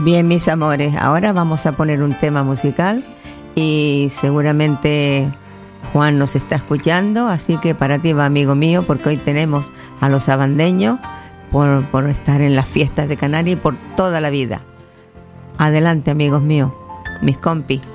Bien, mis amores, ahora vamos a poner un tema musical y seguramente Juan nos está escuchando, así que para ti va, amigo mío, porque hoy tenemos a los abandeños por estar en las fiestas de Canarias y por toda la vida. Adelante, amigos míos, mis compis.